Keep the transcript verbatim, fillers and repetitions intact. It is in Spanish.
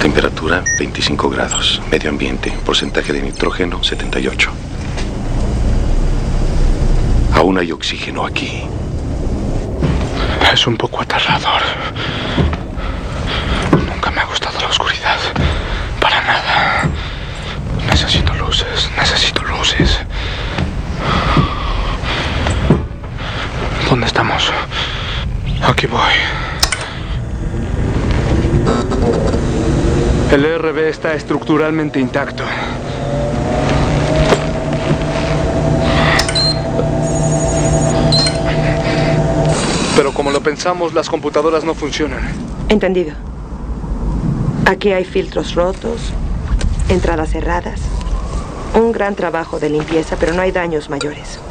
Temperatura veinticinco grados. Medio ambiente, porcentaje de nitrógeno setenta y ocho. Aún hay oxígeno aquí. Es un poco aterrador. Nunca me ha gustado la oscuridad. Para nada. Necesito luces, necesito luces. ¿Dónde estamos? Aquí voy. El E R B está estructuralmente intacto. Pero como lo pensamos, las computadoras no funcionan. Entendido. Aquí hay filtros rotos, entradas cerradas. Un gran trabajo de limpieza, pero no hay daños mayores.